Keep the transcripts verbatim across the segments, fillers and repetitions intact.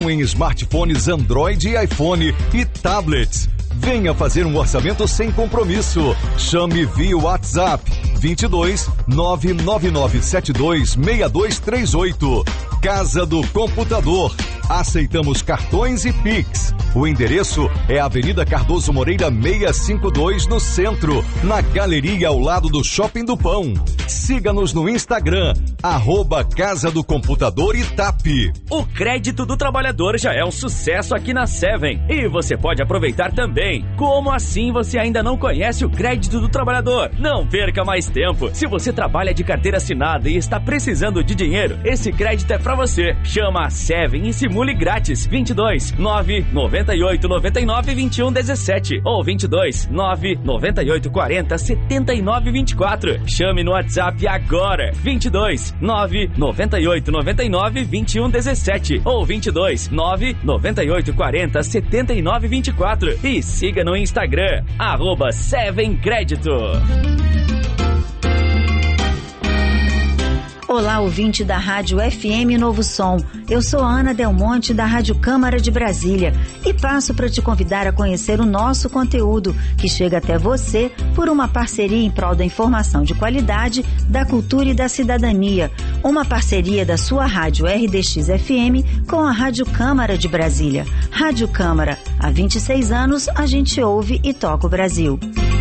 em smartphones Android e iPhone e tablets. Venha fazer um orçamento sem compromisso. Chame via WhatsApp vinte e dois, nove nove nove sete dois, seis dois três oito. Casa do Computador. Aceitamos cartões e Pix. O endereço é Avenida Cardoso Moreira seiscentos e cinquenta e dois, no centro, na galeria ao lado do Shopping do Pão. Siga-nos no Instagram, arroba Casa do Computador Itape. O crédito do trabalhador já é um sucesso aqui na Seven e você pode aproveitar também. Como assim você ainda não conhece o crédito do trabalhador? Não perca mais tempo. Se você trabalha de carteira assinada e está precisando de dinheiro, esse crédito é para você. Chama a Seven e simule grátis. vinte e dois, nove nove oito nove nove, vinte e um dezessete ou vinte e dois, nove nove oito quarenta, setenta e nove vinte e quatro. Chame no WhatsApp agora. vinte e dois, nove nove oito nove nove, vinte e um dezessete ou vinte e dois, nove nove oito quarenta, setenta e nove vinte e quatro e siga no Instagram, arroba Seven Crédito. Olá, ouvinte da Rádio F M Novo Som. Eu sou a Ana Del Monte, da Rádio Câmara de Brasília, e passo para te convidar a conhecer o nosso conteúdo, que chega até você por uma parceria em prol da informação de qualidade, da cultura e da cidadania. Uma parceria da sua rádio R D X F M com a Rádio Câmara de Brasília. Rádio Câmara, há vinte e seis anos a gente ouve e toca o Brasil.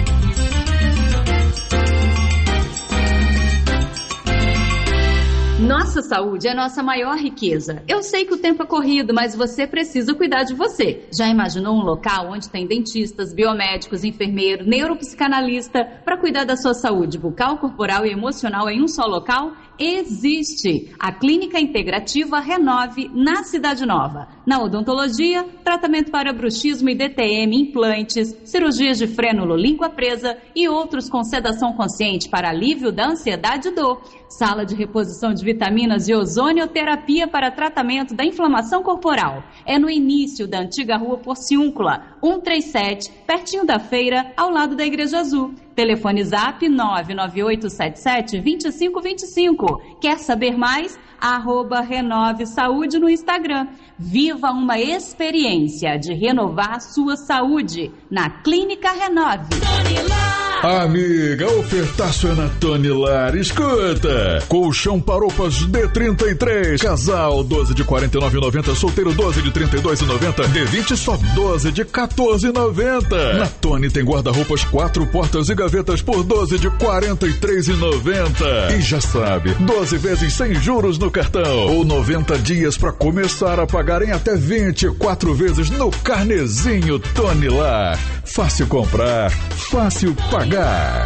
Nossa saúde é a nossa maior riqueza. Eu sei que o tempo é corrido, mas você precisa cuidar de você. Já imaginou um local onde tem dentistas, biomédicos, enfermeiro, neuropsicanalista para cuidar da sua saúde bucal, corporal e emocional em um só local? Existe! A Clínica Integrativa Renove, na Cidade Nova. Na odontologia, tratamento para bruxismo e D T M, implantes, cirurgias de frênulo, língua presa e outros com sedação consciente para alívio da ansiedade e dor. Sala de reposição de vitaminas e ozonioterapia para tratamento da inflamação corporal. É no início da antiga rua Porciúncula, cento e trinta e sete, pertinho da feira, ao lado da Igreja Azul. Telefone Zap nove nove oito sete sete, dois cinco dois cinco. Quer saber mais? Arroba Renove Saúde no Instagram. Viva uma experiência de renovar sua saúde na Clínica Renove. Amiga, ofertaço é na Tonilar. Escuta! Colchão Paropas D trinta e três. Casal doze de quarenta e nove reais e noventa centavos. Solteiro doze de trinta e dois reais e noventa centavos. D vinte só doze de quatorze reais e noventa centavos. Na Tony tem guarda-roupas quatro portas e gavetas por doze de quarenta e três reais e noventa centavos. E já sabe, doze vezes sem juros no cartão. Ou noventa dias para começar a pagar em até vinte e quatro vezes no carnezinho Tonilar. Fácil comprar, fácil pagar.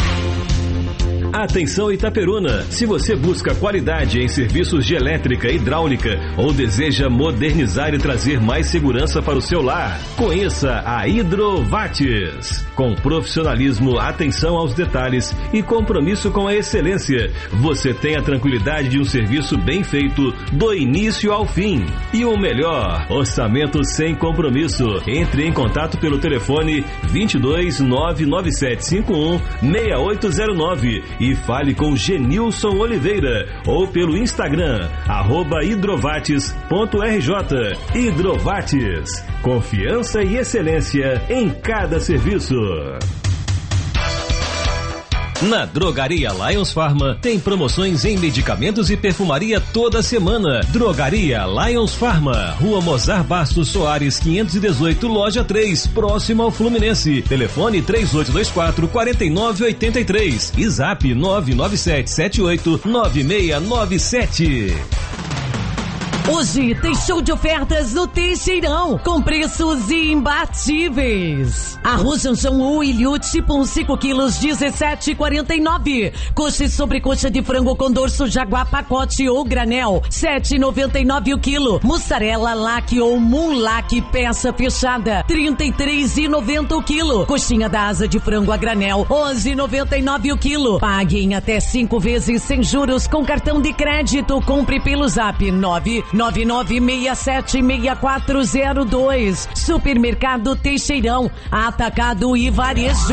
Atenção Itaperuna, se você busca qualidade em serviços de elétrica, hidráulica ou deseja modernizar e trazer mais segurança para o seu lar, conheça a Hidrovates. Com profissionalismo, atenção aos detalhes e compromisso com a excelência, você tem a tranquilidade de um serviço bem feito do início ao fim. E o melhor, orçamento sem compromisso. Entre em contato pelo telefone vinte e dois, nove nove sete cinco um, seis oito zero nove e fale com Genilson Oliveira ou pelo Instagram, arroba hidrovates ponto r j. Hidrovates, confiança e excelência em cada serviço. Na Drogaria Lions Pharma tem promoções em medicamentos e perfumaria toda semana. Drogaria Lions Pharma, Rua Mozar Bastos Soares quinhentos e dezoito, Loja três, próximo ao Fluminense. Telefone três oito dois quatro, quatro nove oito três e Zap nove nove sete sete oito nove seis nove sete. Hoje tem show de ofertas no Teixeirão, com preços imbatíveis. Arroz Janjão ou Ilhute, por cinco quilos, dezessete reais e quarenta e nove. Coxa e sobrecoxa de frango com dorso jaguar, pacote ou granel, sete reais e noventa e nove o quilo. Mussarela lac ou munlac, peça fechada, trinta e três reais e noventa o quilo. Coxinha da asa de frango a granel, onze reais e noventa e nove o quilo. Pague em até cinco vezes sem juros com cartão de crédito. Compre pelo Zap nove nove nove seis sete seis quatro zero dois. Supermercado Teixeirão, atacado e varejo.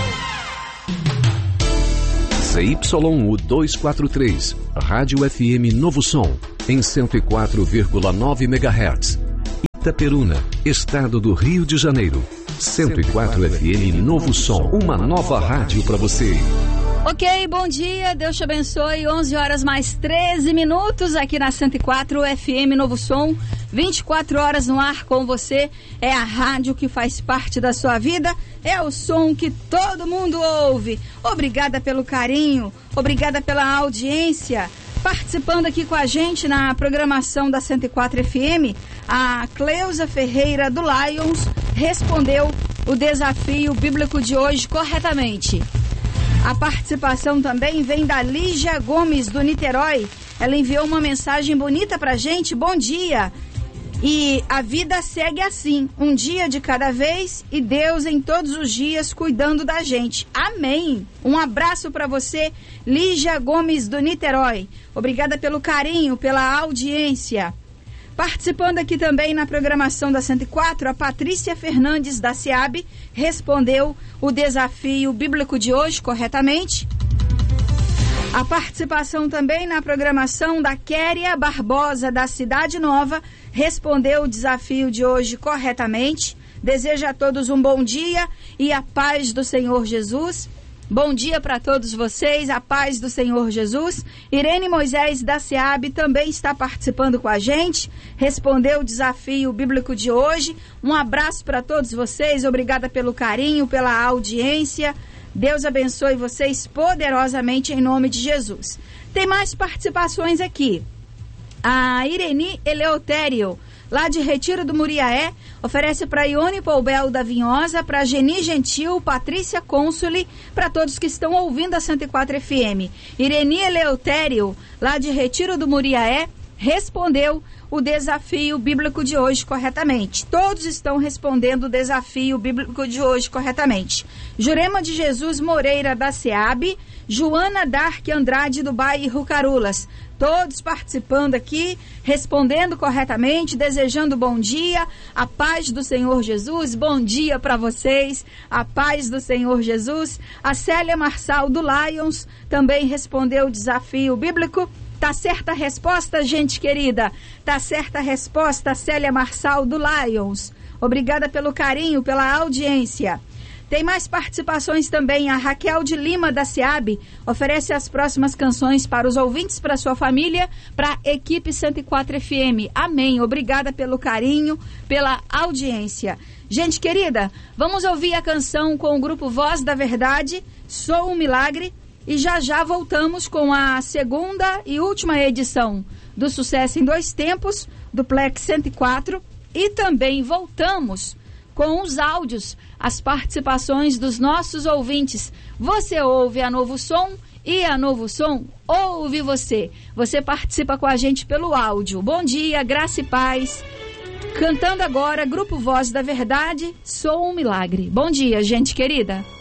C Y U duzentos e quarenta e três, Rádio F M Novo Som, em cento e quatro vírgula nove megahertz. Itaperuna, estado do Rio de Janeiro. cento e quatro F M Novo Som, uma nova rádio para você. Ok, bom dia, Deus te abençoe. onze horas mais treze minutos aqui na cento e quatro F M Novo Som. vinte e quatro horas no ar com você. É a rádio que faz parte da sua vida. É o som que todo mundo ouve. Obrigada pelo carinho, obrigada pela audiência. Participando aqui com a gente na programação da cento e quatro F M, a Cleusa Ferreira do Lions respondeu o desafio bíblico de hoje corretamente. A participação também vem da Lígia Gomes, do Niterói. Ela enviou uma mensagem bonita pra gente. Bom dia! E a vida segue assim, um dia de cada vez e Deus em todos os dias cuidando da gente. Amém! Um abraço para você, Lígia Gomes, do Niterói. Obrigada pelo carinho, pela audiência. Participando aqui também na programação da cento e quatro, a Patrícia Fernandes, da SEAB, respondeu o desafio bíblico de hoje corretamente. A participação também na programação da Kéria Barbosa, da Cidade Nova, respondeu o desafio de hoje corretamente. Desejo a todos um bom dia e a paz do Senhor Jesus. Bom dia para todos vocês, a paz do Senhor Jesus. Irene Moisés, da SEAB, também está participando com a gente, respondeu o desafio bíblico de hoje. Um abraço para todos vocês, obrigada pelo carinho, pela audiência. Deus abençoe vocês poderosamente em nome de Jesus. Tem mais participações aqui. A Irene Eleutério, lá de Retiro do Muriaé, oferece para Ione Poubel da Vinhosa, para Geni Gentil, Patrícia Consoli, para todos que estão ouvindo a cento e quatro F M. Irene Eleutério, lá de Retiro do Muriaé, respondeu o desafio bíblico de hoje corretamente. Todos estão respondendo o desafio bíblico de hoje corretamente. Jurema de Jesus Moreira, da SEAB, Joana Dark Andrade, do bairro Carulas. Todos participando aqui, respondendo corretamente, desejando bom dia, a paz do Senhor Jesus. Bom dia para vocês, a paz do Senhor Jesus. A Célia Marçal, do Lions, também respondeu o desafio bíblico. Tá certa a resposta, gente querida? Tá certa a resposta, Célia Marçal, do Lions. Obrigada pelo carinho, pela audiência. Tem mais participações também. A Raquel de Lima, da SEAB, oferece as próximas canções para os ouvintes, para sua família, para a equipe cento e quatro F M. Amém. Obrigada pelo carinho, pela audiência. Gente querida, vamos ouvir a canção com o grupo Voz da Verdade, Sou um Milagre, e já já voltamos com a segunda e última edição do Sucesso em Dois Tempos, do Plex cento e quatro, e também voltamos com os áudios, as participações dos nossos ouvintes. Você ouve a Novo Som e a Novo Som ouve você. Você participa com a gente pelo áudio. Bom dia, graça e paz. Cantando agora, Grupo Voz da Verdade, Sou um Milagre. Bom dia, gente querida.